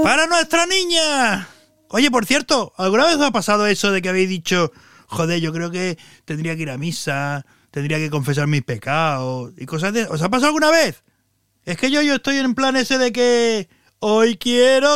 ¡Para nuestra niña! Oye, por cierto, ¿alguna vez os ha pasado eso de que habéis dicho, joder, yo creo que tendría que ir a misa, tendría que confesar mis pecados y cosas de... ¿Os ha pasado alguna vez? Es que yo estoy en plan ese de que hoy quiero